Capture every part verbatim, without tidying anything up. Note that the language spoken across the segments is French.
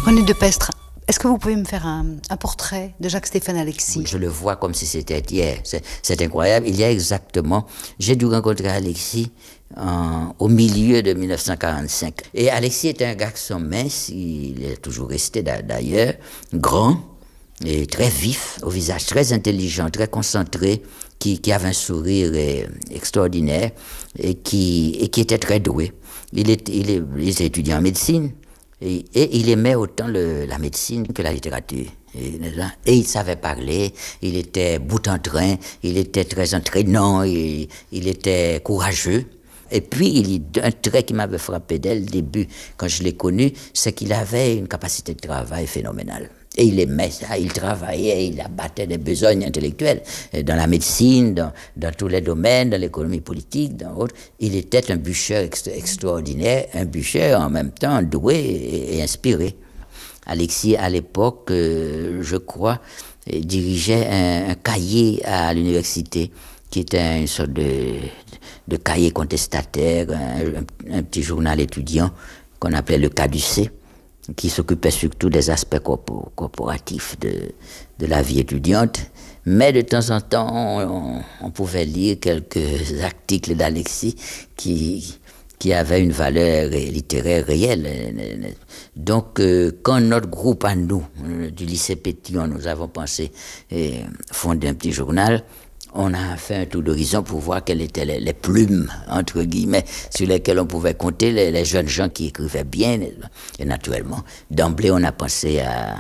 René Depestre, est-ce que vous pouvez me faire un, un portrait de Jacques-Stéphane Alexis? Je le vois comme si c'était hier. C'est, c'est incroyable. Il y a exactement... J'ai dû rencontrer Alexis en, au milieu de mille neuf cent quarante-cinq. Et Alexis est un garçon mince, il est toujours resté d'ailleurs, grand et très vif, au visage très intelligent, très concentré, qui, qui avait un sourire extraordinaire et qui, et qui était très doué. Il, est, il, est, il était étudiant en médecine. Et, et il aimait autant le, la médecine que la littérature. Et, et il savait parler, il était bout en train, il était très entraînant, il, il était courageux. Et puis, il, un trait qui m'avait frappé dès le début, quand je l'ai connu, c'est qu'il avait une capacité de travail phénoménale. Et il aimait ça, il travaillait, il abattait des besognes intellectuelles dans la médecine, dans, dans tous les domaines, dans l'économie politique, dans autres. Il était un bûcheur ext- extraordinaire, un bûcheur en même temps doué et, et inspiré. Alexis, à l'époque, euh, je crois, dirigeait un, un cahier à l'université qui était une sorte de, de cahier contestataire, un, un petit journal étudiant qu'on appelait le Caducée, qui s'occupait surtout des aspects corpo- corporatifs de, de la vie étudiante. Mais de temps en temps, on, on pouvait lire quelques articles d'Alexis qui, qui avaient une valeur littéraire réelle. Donc, euh, quand notre groupe à nous, du lycée Pétillon, nous avons pensé eh, fonder un petit journal, on a fait un tour d'horizon pour voir quelles étaient les, les plumes, entre guillemets, sur lesquelles on pouvait compter les, les jeunes gens qui écrivaient bien. Et naturellement, d'emblée, on a pensé à,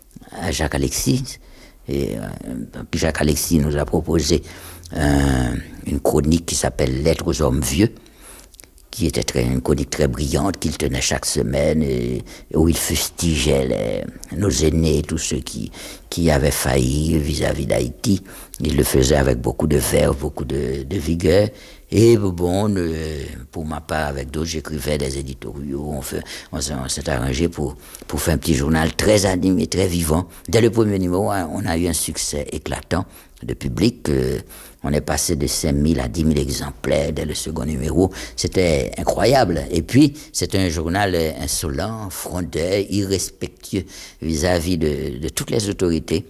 à Jacques Alexis. Et euh, Jacques Alexis nous a proposé euh, une chronique qui s'appelle « Lettres aux hommes vieux », qui était très, une chronique très brillante, qu'il tenait chaque semaine, et, et où il fustigeait les, nos aînés, tous ceux qui, qui avaient failli vis-à-vis d'Haïti. Il le faisait avec beaucoup de verve, beaucoup de, de vigueur. Et bon, euh, pour ma part, avec d'autres, j'écrivais des éditoriaux. On, fait, on, on s'est arrangé pour, pour faire un petit journal très animé, très vivant. Dès le premier numéro, on a eu un succès éclatant de public. Euh, on est passé de cinq mille à dix mille exemplaires dès le second numéro. C'était incroyable. Et puis, c'était un journal insolent, frondeur, irrespectueux vis-à-vis de, de toutes les autorités.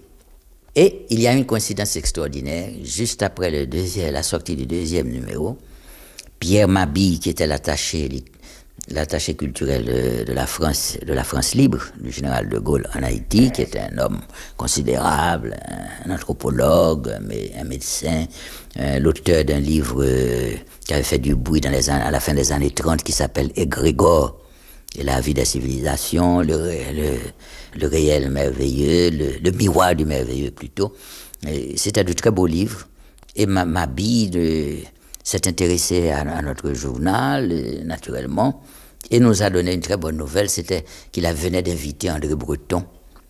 Et il y a une coïncidence extraordinaire. Juste après le deuxième, la sortie du deuxième numéro, Pierre Mabille, qui était l'attaché, l'attaché culturel de, de la France, de la France libre, du général de Gaulle en Haïti, qui était un homme considérable, un, un anthropologue, un, un médecin, un, l'auteur d'un livre euh, qui avait fait du bruit dans les, à la fin des années trente, qui s'appelle Égrégore et la vie des civilisations, le, le, le réel merveilleux, le, le miroir du merveilleux plutôt. Et c'était de très beaux livres. Et ma, ma bille de, s'est intéressée à, à notre journal, euh, naturellement, et nous a donné une très bonne nouvelle, c'était qu'il venait d'inviter André Breton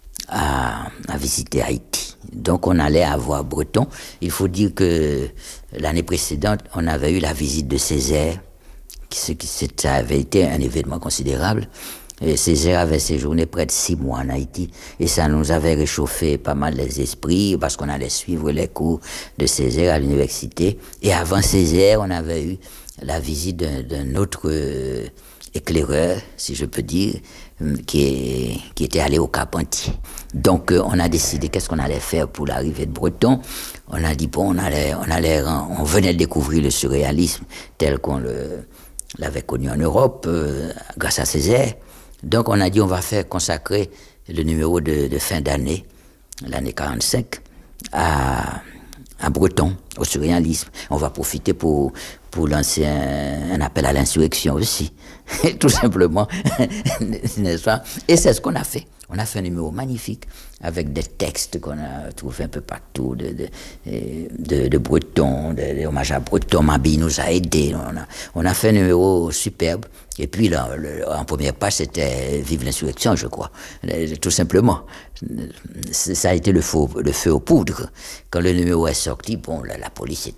à, à visiter Haïti. Donc on allait avoir Breton. Il faut dire que l'année précédente, on avait eu la visite de Césaire, qui, qui ça avait été un événement considérable. Et Césaire avait séjourné près de six mois en Haïti, et ça nous avait réchauffé pas mal les esprits, parce qu'on allait suivre les cours de Césaire à l'université. Et avant Césaire, on avait eu la visite d'un, d'un autre euh, éclaireur, si je peux dire, euh, qui, est, qui était allé au Carpentier. Donc euh, on a décidé qu'est-ce qu'on allait faire pour l'arrivée de Breton. On a dit, bon, on, allait, on, allait, on venait de découvrir le surréalisme tel qu'on le, l'avait connu en Europe, euh, grâce à Césaire. Donc on a dit on va faire consacrer le numéro de, de fin d'année, l'année quarante-cinq, à, à Breton, au surréalisme. On va profiter pour, pour lancer un, un appel à l'insurrection aussi, tout simplement, n'est-ce pas? Et c'est ce qu'on a fait. On a fait un numéro magnifique avec des textes qu'on a trouvés un peu partout, de, de, de, de Breton, de, de hommage à Breton. Mabille nous a aidés. On a, on a fait un numéro superbe. Et puis là, le, en première page, c'était Vive l'insurrection, je crois. Tout simplement. Ça a été le feu, le feu aux poudres. Quand le numéro est sorti, bon, la, la police était